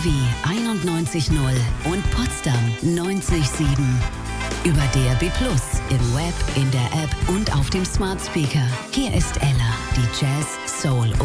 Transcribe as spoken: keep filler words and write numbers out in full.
einundneunzig Komma null und Potsdam neunzig Komma sieben. Über D A B plus, im Web, in der App und auf dem Smart Speaker. Hier ist Ella, die Jazz, Soul